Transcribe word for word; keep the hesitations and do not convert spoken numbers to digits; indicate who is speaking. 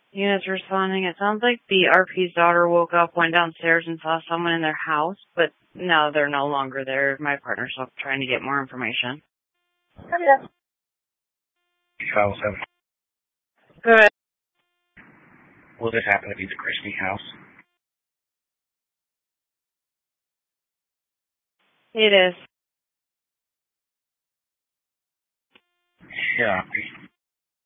Speaker 1: Units responding. It sounds like the R P's daughter woke up, went downstairs, and saw someone in their house, but no, they're no longer there. My partner's trying to get more information.
Speaker 2: Okay.
Speaker 3: House have.
Speaker 1: Good.
Speaker 3: Will this happen to be the Christie house?
Speaker 1: It is.
Speaker 3: Yeah.